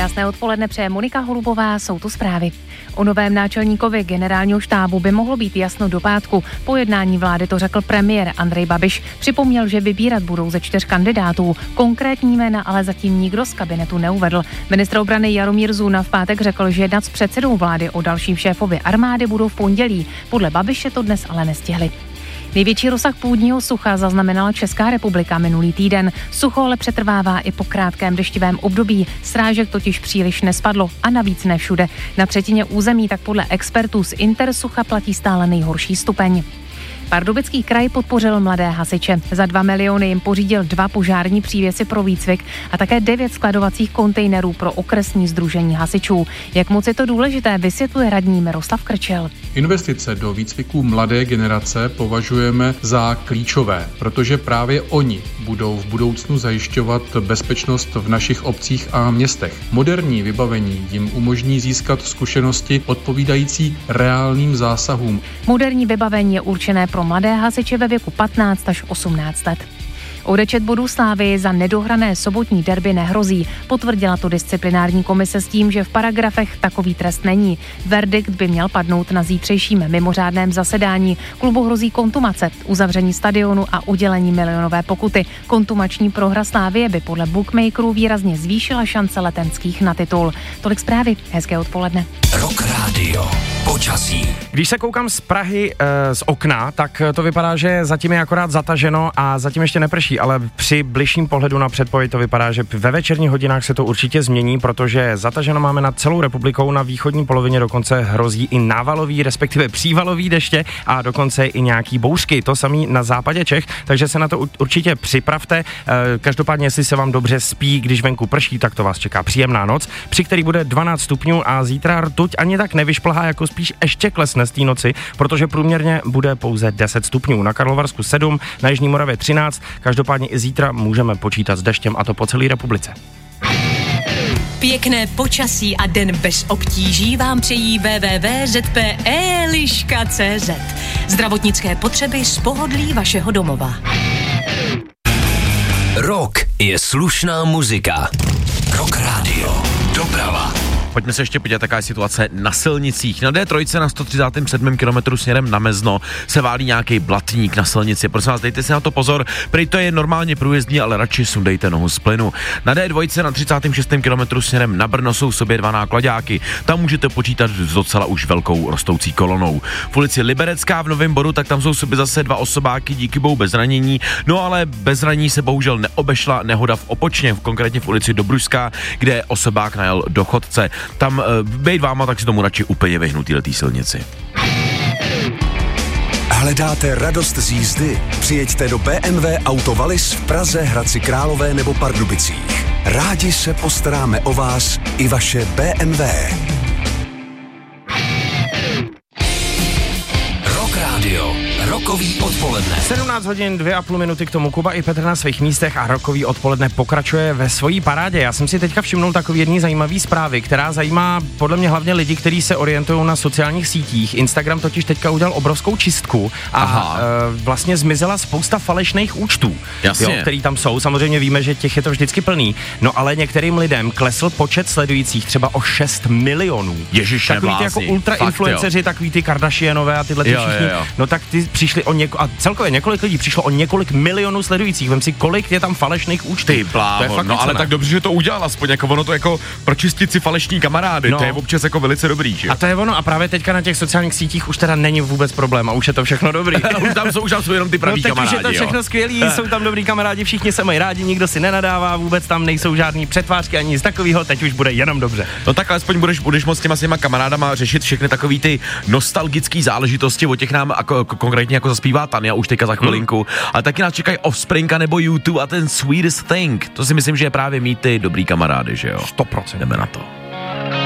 Krásné odpoledne přeje Monika Holubová, jsou tu zprávy. O novém náčelníkovi generálního štábu by mohlo být jasno do pátku. Po jednání vlády to řekl premiér Andrej Babiš. Připomněl, že vybírat budou ze 4 kandidátů. Konkrétní jména ale zatím nikdo z kabinetu neuvedl. Ministr obrany Jaromír Zuna v pátek řekl, že jednat s předsedou vlády o dalším šéfovi armády budou v pondělí. Podle Babiše to dnes ale nestihli. Největší rozsah půdního sucha zaznamenala Česká republika minulý týden. Sucho ale přetrvává i po krátkém deštivém období. Srážek totiž příliš nespadlo a navíc ne všude. Na třetině území tak podle expertů z Intersucha platí stále nejhorší stupeň. Pardubický kraj podpořil mladé hasiče. Za 2 miliony jim pořídil 2 požární přívěsy pro výcvik a také 9 skladovacích kontejnerů pro okresní sdružení hasičů. Jak moc je to důležité, vysvětluje radní Miroslav Krčel. Investice do výcviku mladé generace považujeme za klíčové, protože právě oni budou v budoucnu zajišťovat bezpečnost v našich obcích a městech. Moderní vybavení jim umožní získat zkušenosti odpovídající reálným zásahům. Moderní vybavení je určené pro mladé hasiče ve věku 15 až 18 let. Odečet bodů Slávy za nedohrané sobotní derby nehrozí. Potvrdila to disciplinární komise s tím, že v paragrafech takový trest není. Verdikt by měl padnout na zítřejším mimořádném zasedání. Klubu hrozí kontumace, uzavření stadionu a udělení milionové pokuty. Kontumační prohra Slávie by podle bookmakerů výrazně zvýšila šance letenských na titul. Tolik zprávy, hezké odpoledne. Rock Radio. Počasí. Když se koukám z Prahy z okna, tak to vypadá, že zatím je akorát zataženo a zatím ještě neprší, ale při bližším pohledu na předpověď to vypadá, že ve večerních hodinách se to určitě změní, protože zataženo máme nad celou republikou, na východní polovině dokonce hrozí i návalový, respektive přívalový deště a dokonce i nějaký bouřky, to samý na západě Čech, takže se na to určitě připravte. Každopádně, jestli se vám dobře spí, když venku prší, tak to vás čeká příjemná noc, při který bude 12 stupňů a zítra rtuť ani tak nevyšplhá, jako spíš ještě klesne z té noci, protože průměrně bude pouze 10 stupňů. Na Karlovarsku 7, na Jižní Moravě 13, každopádně i zítra můžeme počítat s deštěm a to po celé republice. Pěkné počasí a den bez obtíží vám přejí www.zpe.liška.cz. Zdravotnické potřeby z pohodlí vašeho domova. Rock je slušná muzika. Rock Radio. Doprava. Pojďme se ještě podívat, jaká je situace na silnicích. Na D3 na 137. kilometru směrem na Mezno se válí nějaký blatník na silnici. Prosím vás, dejte si na to pozor, prý to je normálně průjezdní, ale radši sundejte nohu z plynu. Na D2 na 36. kilometru směrem na Brno jsou v sobě 2 náklaďáky. Tam můžete počítat s docela už velkou rostoucí kolonou. V ulici Liberecká v Novém Boru, tak tam jsou v sobě zase 2 osobáky, díky bohu bez ranění. No ale bez zranění se bohužel neobešla nehoda v Opočně, konkrétně v ulici Dobružská, kde osobák najel do chodce. Tam bejt váma, tak si tomu radši úplně vyhnutý letý silnici. Hledáte radost z jízdy? Přijeďte do BMW Auto Wallis v Praze, Hradci Králové nebo Pardubicích. Rádi se postaráme o vás i vaše BMW. Rock Radio. Rokový odpoledne. 17 hodin, 2,5 minuty k tomu. Kuba i Petr na svých místech a rokový odpoledne pokračuje ve svojí parádě. Já jsem si teďka všimnul takový jedný zajímavý zprávy, která zajímá podle mě hlavně lidi, kteří se orientují na sociálních sítích. Instagram totiž teďka udělal obrovskou čistku a vlastně zmizela spousta falešných účtů, který tam jsou. Samozřejmě víme, že těch je to vždycky plný. No ale některým lidem klesl počet sledujících třeba o 6 milionů. Ježiš, takový ty jako ultra-influenceři, takový ty Kardashianové a tyhle ty všichni. No tak ty přišli a celkově několik lidí přišlo o několik milionů sledujících. Vem si, kolik je tam falešných účtů. Ty bláho, no ale tak dobře, že to udělal aspoň, jako ono to jako pročistit si falešní kamarády, no. To je občas jako velice dobrý, že? A to je ono a právě teďka na těch sociálních sítích už teda není vůbec problém a už je to všechno dobrý. už tam jsou jenom ty praví kamarádi, už je to všechno skvělý, jsou tam dobrý kamarádi, všichni se mají rádi, nikdo si nenadává, vůbec tam nejsou žádný přetvářky ani nic takového, teď už bude jenom dobře. No tak alespoň budeš moc s těma kamarádama řešit všechny takový ty nostalgické záležitosti, o těch nám konkrétně jako zaspívá Tania už teďka za chvilinku, ale taky nás čekají Offspring nebo U2 a ten Sweetest Thing. To si myslím, že je právě mít ty dobrý kamarády, že jo? 100%. Jdeme na to.